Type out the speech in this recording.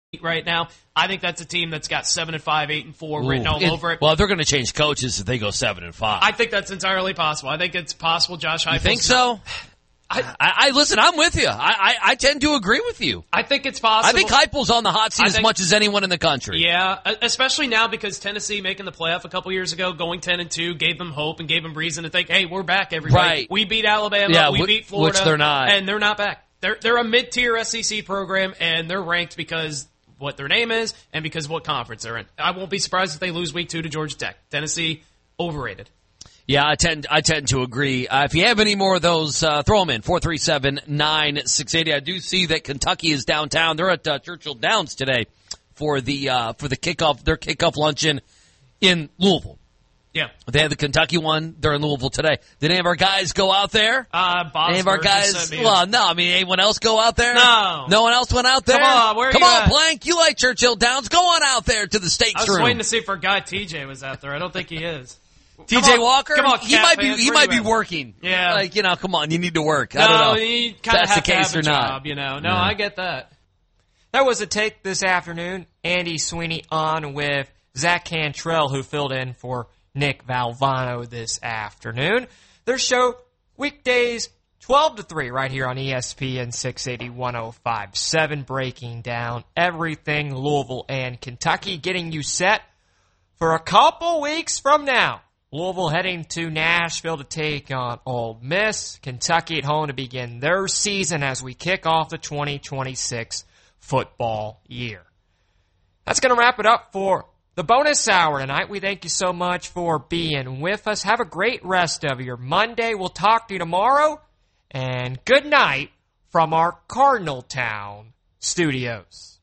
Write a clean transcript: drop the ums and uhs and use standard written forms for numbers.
right now. I think that's a team that's got 7-5, 8-4 written all over it. Well, they're going to change coaches if they go 7-5. I think that's entirely possible. I think it's possible. Josh Heupel. You think so? I listen. I'm with you. I tend to agree with you. I think it's possible. I think Heupel's on the hot seat as much as anyone in the country. Yeah, especially now because Tennessee making the playoff a couple years ago, going 10-2, gave them hope and gave them reason to think, hey, we're back, everybody. Right. We beat Alabama, we beat Florida, which they're not, and they're not back. They're a mid-tier SEC program, and they're ranked because what their name is and because of what conference they're in. I won't be surprised if they lose week 2 to Georgia Tech. Tennessee, overrated. Yeah, I tend to agree. If you have any more of those, throw them in, 437-9680. I do see that Kentucky is downtown. They're at Churchill Downs today for the kickoff, their kickoff luncheon in Louisville. Yeah. They had the Kentucky one. They're in Louisville today. Did any of our guys go out there? Any of our guys? Well, no. I mean, anyone else go out there? No. No one else went out there? Come on, Come on, Blank. You like Churchill Downs. Go on out there to the steaks room. I was waiting to see if our guy TJ was out there. I don't think he is. TJ Walker? Come on, he might be working. Yeah. Like, come on, you need to work. No, I don't know. you kind of have to have a job, No, Yeah. I get that. That was a take this afternoon. Andy Sweeney on with Zach Cantrell, who filled in for Nick Valvano this afternoon. Their show, weekdays 12 to 3, right here on ESPN 680 105.7, breaking down everything Louisville and Kentucky, getting you set for a couple weeks from now. Louisville heading to Nashville to take on Ole Miss. Kentucky at home to begin their season as we kick off the 2026 football year. That's going to wrap it up for the bonus hour tonight. We thank you so much for being with us. Have a great rest of your Monday. We'll talk to you tomorrow. And good night from our Cardinal Town studios.